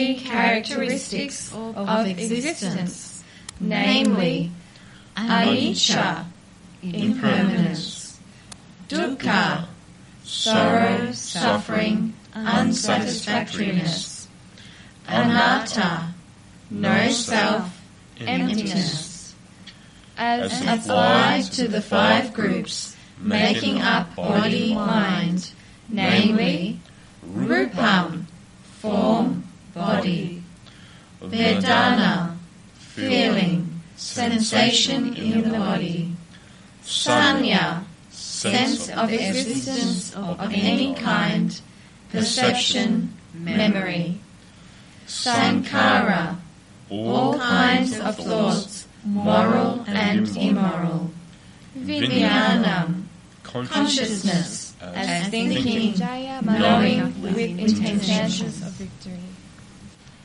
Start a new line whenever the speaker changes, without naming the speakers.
characteristics of existence, namely anicca, impermanence, dukkha, sorrow, suffering, unsatisfactoriness, anatta, no self, emptiness, as applied to the 5 groups making up body-mind, namely rupam, form, body, vedana, feeling, sensation in the body, sanya, sense of existence of any kind, perception, memory, sankhara, all kinds of thoughts, moral and immoral, vijnanam, consciousness as thinking, knowing with intentions of victory,